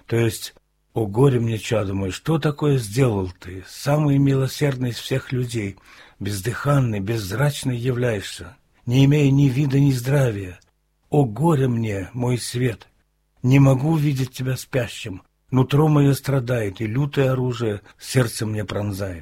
То есть: «О горе мне, чадо мой, что такое сделал ты, самый милосердный из всех людей, бездыханный, беззрачный являешься, не имея ни вида, ни здравия. О горе мне, мой свет! Не могу видеть тебя спящим, нутро мое страдает, и лютое оружие сердце мне пронзает».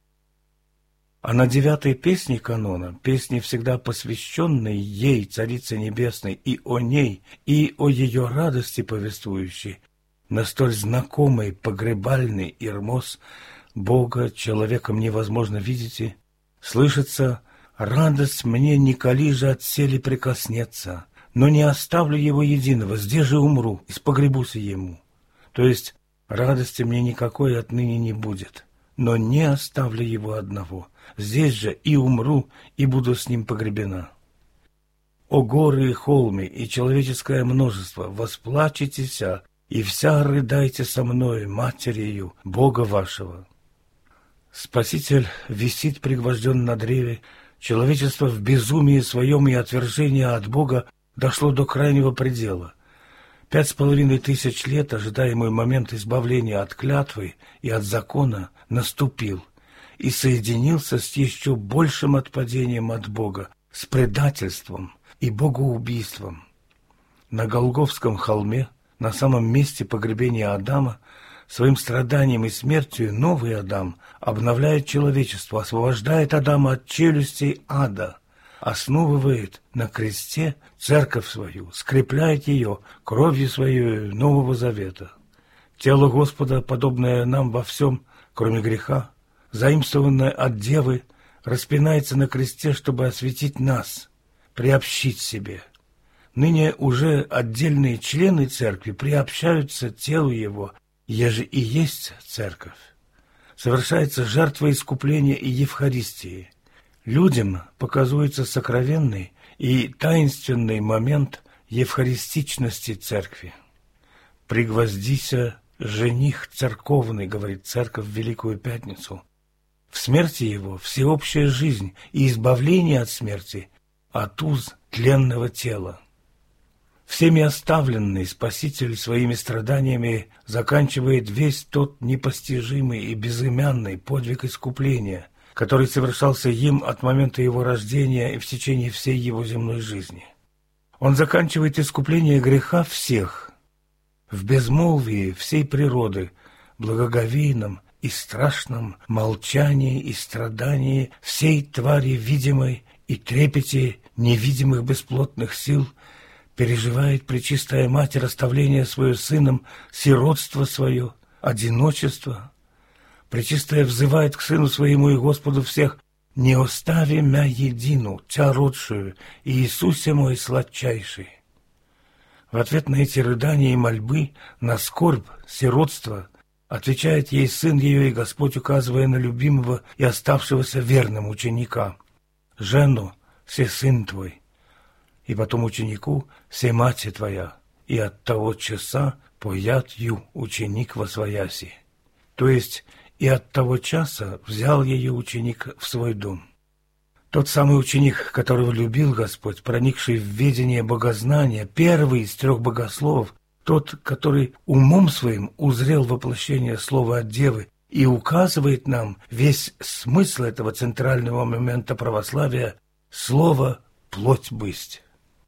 А на 9-й песне канона, песне, всегда посвященной ей, Царице Небесной, и о ней, и о ее радости повествующей, на столь знакомый погребальный ирмоз Бога человеком невозможно видите, слышится: «Радость мне николи же отселе прикоснется, но не оставлю его единого, здесь же умру, и спогребуся ему». То есть радости мне никакой отныне не будет, но не оставлю его одного, здесь же и умру, и буду с ним погребена. О горы и холмы, и человеческое множество, восплачетеся, и вся рыдайте со мною, матерью Бога вашего. Спаситель висит пригвожден на древе, человечество в безумии своем и отвержении от Бога дошло до крайнего предела. 5500 лет ожидаемый момент избавления от клятвы и от закона наступил и соединился с еще большим отпадением от Бога, с предательством и богоубийством. На Голгофском холме, на самом месте погребения Адама, своим страданием и смертью новый Адам обновляет человечество, освобождает Адама от челюстей ада, основывает на кресте церковь свою, скрепляет ее кровью своей Нового Завета. Тело Господа, подобное нам во всем, кроме греха, заимствованное от Девы, распинается на кресте, чтобы осветить нас, приобщить себе. Ныне уже отдельные члены церкви приобщаются телу его, еже и есть церковь. Совершается жертва искупления и Евхаристии. Людям показывается сокровенный и таинственный момент евхаристичности церкви. «Пригвоздися, жених церковный», — говорит церковь в Великую Пятницу. В смерти его всеобщая жизнь и избавление от смерти, от уз тленного тела. Всеми оставленный Спаситель своими страданиями заканчивает весь тот непостижимый и безымянный подвиг искупления, который совершался им от момента его рождения и в течение всей его земной жизни. Он заканчивает искупление греха всех, в безмолвии всей природы, благоговейном и страшном молчании и страдании всей твари видимой и трепете невидимых бесплотных сил, переживает Пречистая Матерь оставление свое сыном, сиротство свое, одиночество. Пречистая взывает к Сыну Своему и Господу всех: «Не остави мя едину, Тя родшую, Иисусе мой сладчайший». В ответ на эти рыдания и мольбы, на скорбь, сиротство, отвечает ей сын ее и Господь, указывая на любимого и оставшегося верным ученика: «Жено, се сын твой». И потом ученику: «Се мать твоя». И от того часа поят ю ученик восвояси. То есть и от того часа взял ее ученик в свой дом. Тот самый ученик, которого любил Господь, проникший в ведение богознания, первый из 3 богословов, тот, который умом своим узрел воплощение слова от Девы и указывает нам весь смысл этого центрального момента православия — слово «плоть бысть».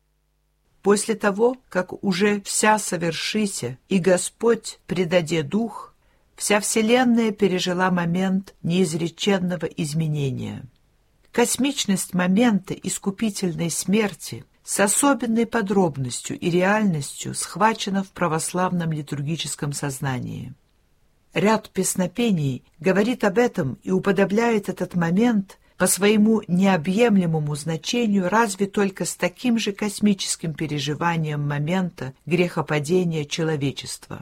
После того, как уже вся совершися, и Господь предаде дух, вся вселенная пережила момент неизреченного изменения. Космичность момента искупительной смерти с особенной подробностью и реальностью схвачена в православном литургическом сознании. Ряд песнопений говорит об этом и уподобляет этот момент по своему необъемлемому значению разве только с таким же космическим переживанием момента грехопадения человечества.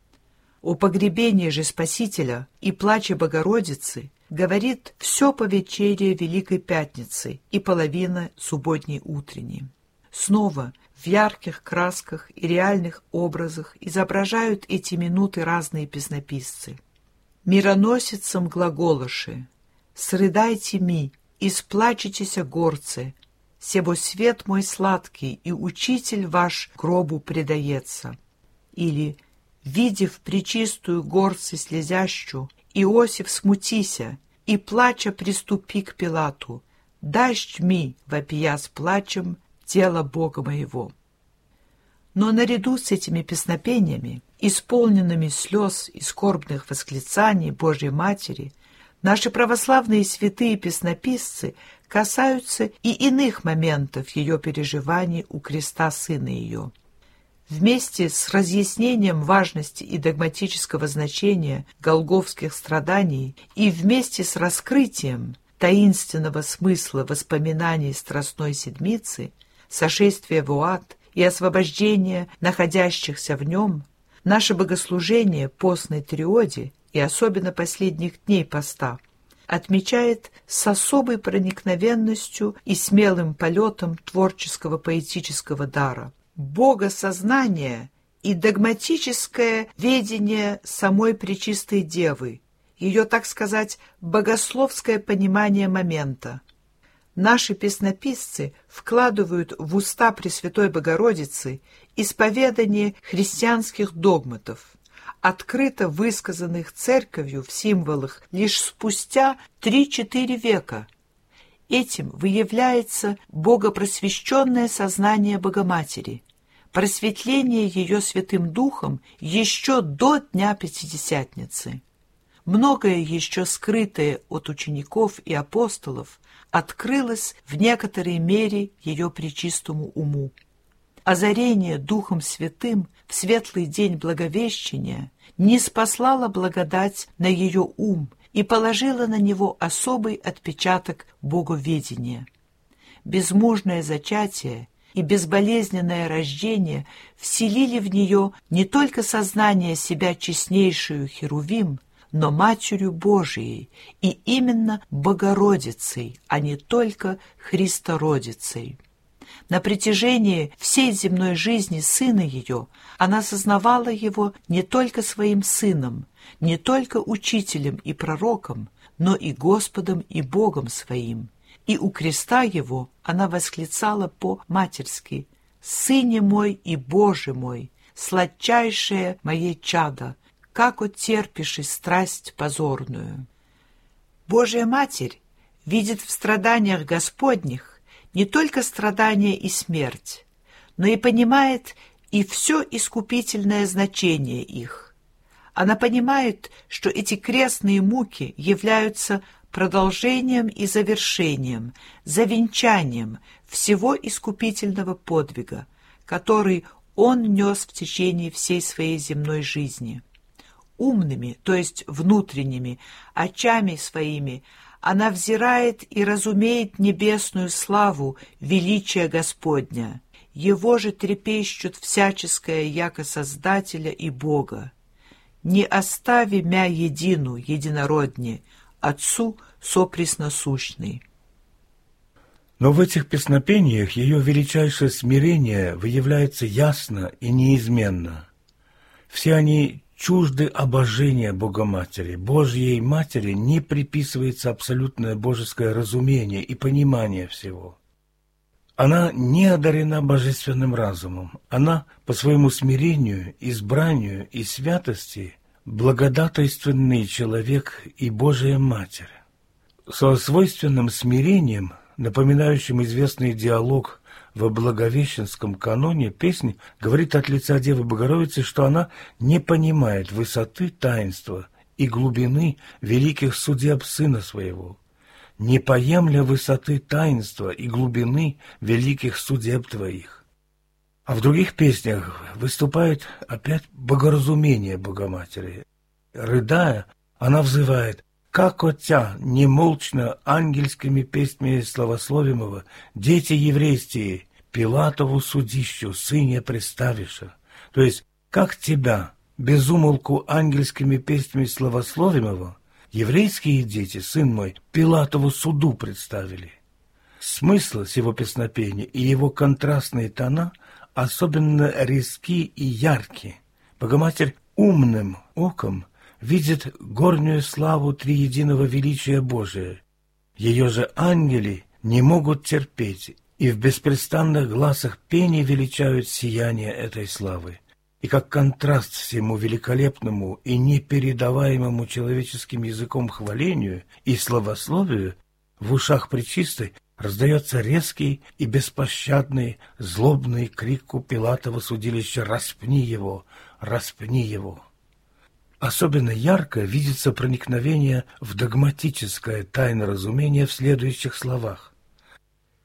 О погребении же Спасителя и плаче Богородицы говорит все повечерие Великой Пятницы и половина субботней утренней. Снова в ярких красках и реальных образах изображают эти минуты разные песнописцы. «Мироносицам глаголоши, срыдайте ми, и сплачетеся горцы, себо свет мой сладкий, и учитель ваш гробу предается». Или видев пречистую горцы слезящую, Иосиф смутися, и, плача, приступи к Пилату, «Дашь ми, вопия с плачем, тело Бога моего». Но наряду с этими песнопениями, исполненными слез и скорбных восклицаний Божьей Матери, наши православные святые песнописцы касаются и иных моментов ее переживаний у креста Сына ее. Вместе с разъяснением важности и догматического значения голгофских страданий и вместе с раскрытием таинственного смысла воспоминаний Страстной Седмицы, сошествия в ад и освобождения находящихся в нем, наше богослужение постной триоде и особенно последних дней поста отмечает с особой проникновенностью и смелым полетом творческого поэтического дара, богосознание и догматическое ведение самой Пречистой Девы, ее, так сказать, богословское понимание момента. Наши песнописцы вкладывают в уста Пресвятой Богородицы исповедание христианских догматов, открыто высказанных Церковью в символах лишь спустя 3-4 века. Этим выявляется богопросвещенное сознание Богоматери, просветление ее Святым Духом еще до Дня Пятидесятницы. Многое еще скрытое от учеников и апостолов открылось в некоторой мере ее пречистому уму. Озарение Духом Святым в светлый день Благовещения ниспослала благодать на ее ум и положила на него особый отпечаток боговедения. Безмужное зачатие и безболезненное рождение вселили в нее не только сознание себя честнейшую Херувим, но Матерью Божией и именно Богородицей, а не только Христородицей. На протяжении всей земной жизни Сына ее она сознавала его не только своим Сыном, не только Учителем и Пророком, но и Господом и Богом своим. И у креста его она восклицала по-матерски: «Сыне мой и Боже мой, сладчайшее мое чадо, как оттерпишь и страсть позорную». Божья Матерь видит в страданиях Господних не только страдания и смерть, но и понимает и все искупительное значение их. Она понимает, что эти крестные муки являются продолжением и завершением, завенчанием всего искупительного подвига, который Он нес в течение всей своей земной жизни. Умными, то есть внутренними, очами своими она взирает и разумеет небесную славу величия Господня. Его же трепещут всяческое яко Создателя и Бога. «Не остави мя едину, единородне, Отцу сопресносущный». Но в этих песнопениях ее величайшее смирение выявляется ясно и неизменно. Все они чужды обожения Богоматери. Божьей Матери не приписывается абсолютное божеское разумение и понимание всего. Она не одарена божественным разумом. Она по своему смирению, избранию и святости благодатайственный человек и Божия Матерь. Со свойственным смирением, напоминающим известный диалог в Благовещенском каноне, песнь говорит от лица Девы Богородицы, что она не понимает высоты таинства и глубины великих судеб Сына Своего, не поемля высоты таинства и глубины великих судеб Твоих. А в других песнях выступает опять богоразумение Богоматери. Рыдая, она взывает: «Как отца немолчно ангельскими песнями славословимого дети еврейские Пилатову судищу сыне представиша». То есть, как тебя безумолку ангельскими песнями славословимого еврейские дети, сын мой, Пилатову суду представили. Смысл сего песнопения и его контрастные тона особенно резки и ярки. Богоматерь умным оком видит горнюю славу триединого величия Божия. Ее же ангели не могут терпеть и в беспрестанных гласах пения величают сияние этой славы. И как контраст всему великолепному и непередаваемому человеческим языком хвалению и славословию, в ушах Пречистой раздается резкий и беспощадный злобный крик у Пилатова судилища: «Распни его! Распни его!». Особенно ярко видится проникновение в догматическое тайное разумение в следующих словах: